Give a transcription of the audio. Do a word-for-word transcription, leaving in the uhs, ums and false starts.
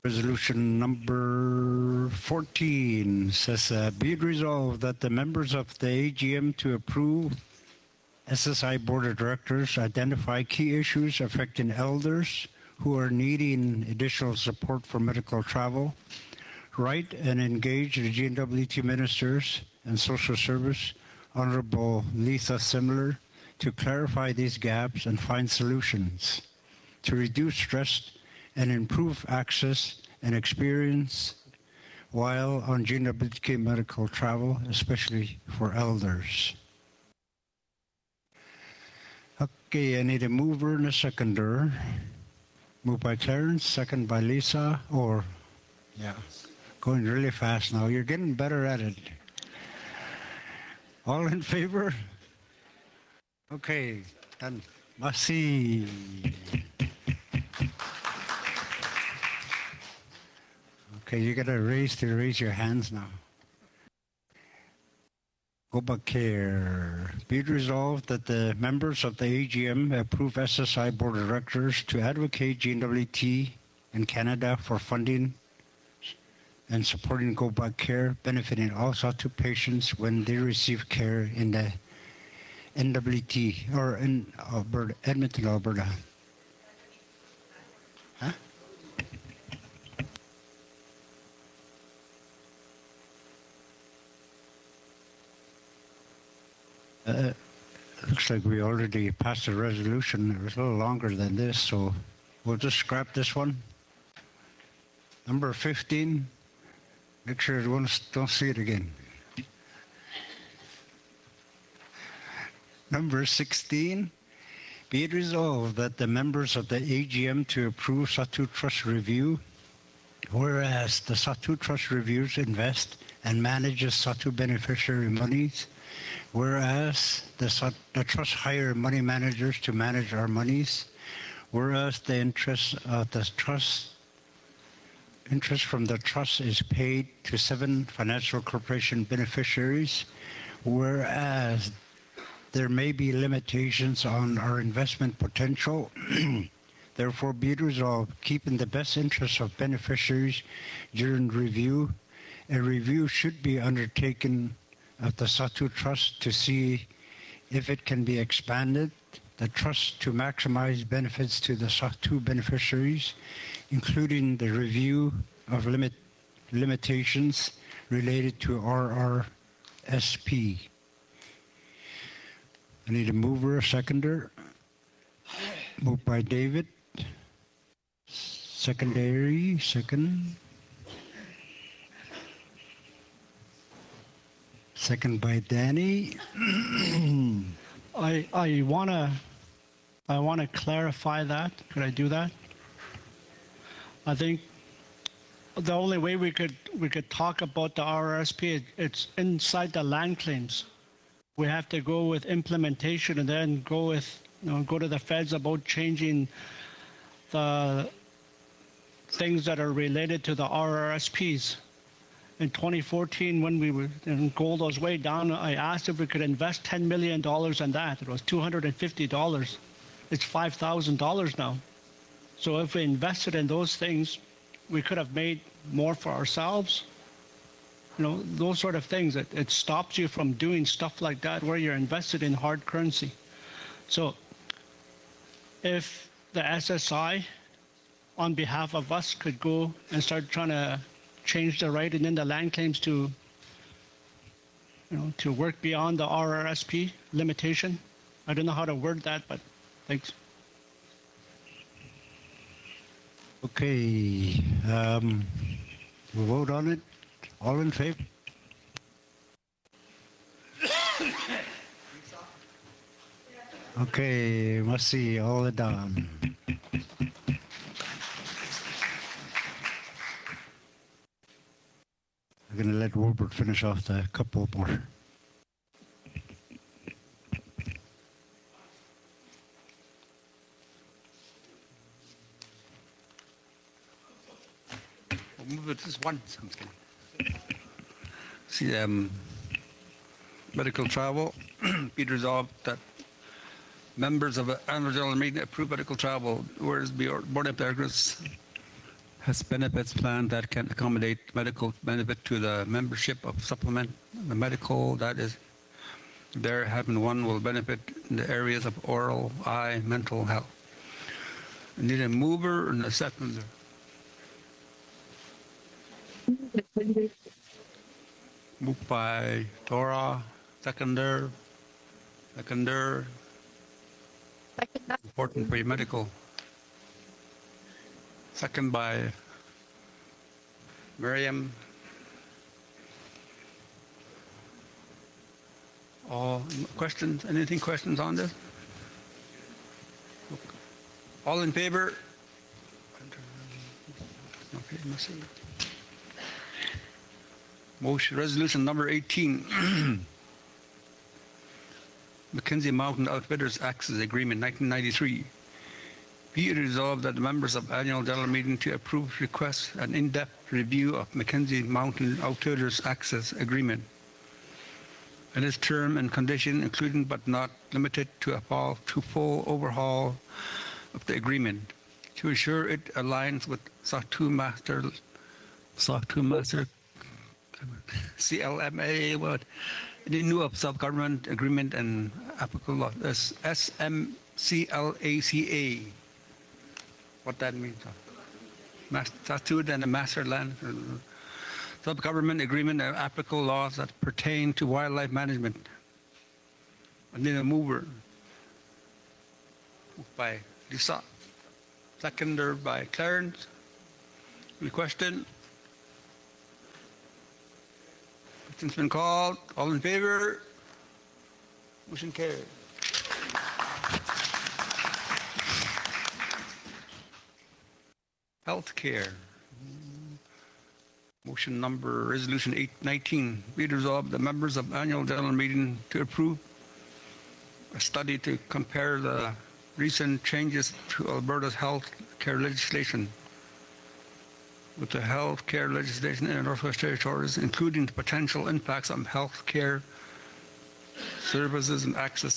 Resolution number fourteen says, uh, be it resolved that the members of the A G M to approve S S I Board of Directors identify key issues affecting elders who are needing additional support for medical travel, write and engage the G N W T ministers and social service, Honorable Letha Simler, to clarify these gaps and find solutions to reduce stress and improve access and experience while on G N W T medical travel, especially for elders. Okay, I need a mover and a seconder. Moved by Clarence, second by Lisa, or, yeah, going really fast now. You're getting better at it. All in favor? Okay, done. Masi. Okay, you gotta raise to raise your hands now. Obamacare. Be it resolved that the members of the A G M approve S S I Board of Directors to advocate G N W T in Canada for funding and supporting Obamacare, benefiting all SATU patients when they receive care in the N W T or in Alberta, Edmonton, Alberta. Huh? Uh, looks like we already passed a resolution. It was a little longer than this, so we'll just scrap this one. Number fifteen. Make sure you don't see it again. Number sixteen. Be it resolved that the members of the A G M to approve SATU Trust Review, whereas the SATU Trust Reviews invest and manages SATU beneficiary monies, whereas the, the trust hire money managers to manage our monies, whereas the interest of the trust interest from the trust is paid to seven financial corporation beneficiaries, whereas there may be limitations on our investment potential. Therefore, be it resolved, keep in the best interest of beneficiaries during review. A review should be undertaken of the SATU Trust to see if it can be expanded, the trust to maximize benefits to the SATU beneficiaries, including the review of limit, limitations related to R R S P. I need a mover, a seconder. Moved by David. Secondary, second. Second by Danny. I I wanna I wanna clarify that. Could I do that? I think the only way we could we could talk about the R R S P, it's inside the land claims. We have to go with implementation and then go with you know go to the feds about changing the things that are related to the R R S Ps. In twenty fourteen, when we were in gold was way down, I asked if we could invest ten million dollars in that. It was two hundred fifty dollars. It's five thousand dollars now. So if we invested in those things, we could have made more for ourselves. You know, those sort of things. It, it stops you from doing stuff like that where you're invested in hard currency. So if the S S I, on behalf of us, could go and start trying to change the writing in the land claims to, you know, to work beyond the R R S P limitation. I don't know how to word that, but thanks. Okay, um, we'll vote on it. All in favor? Okay, must see all the done. I'm going to let Wilbert finish off the couple more. We'll move it just one. See, um, medical travel. Be it resolved that members of an annual general meeting approve medical travel, whereas Board of Directors has benefits plan that can accommodate medical benefit to the membership of supplement the medical that is there having one will benefit in the areas of oral, eye, mental health. I need a mover and a seconder. Moved by Tora, seconder, seconder, important for your medical. Second by Miriam. All questions? Anything questions on this? All in favor? Okay, must see. Motion resolution number eighteen. Mackenzie Mountain Outfitters Access Agreement nineteen ninety-three. Be it resolved that the members of annual general meeting to approve request an in-depth review of Mackenzie Mountain Outfitters Access Agreement and its term and condition, including but not limited to a full, to full overhaul of the agreement to ensure it aligns with S O C two Master, S O C two Master, C L M A, what, the new of self-government agreement and applicable law, S M C L A C A. What that means? S O C two and the Master Land Self-Government Agreement and applicable laws that pertain to wildlife management. I need a mover. Moved by Lisa. Seconder by Clarence. Any question? Question's been called. All in favor? Motion carried. Healthcare. Motion number resolution eight nineteen. Be it resolved the members of annual general meeting to approve a study to compare the recent changes to Alberta's health care legislation with the health care legislation in the Northwest Territories, including the potential impacts on health care services and access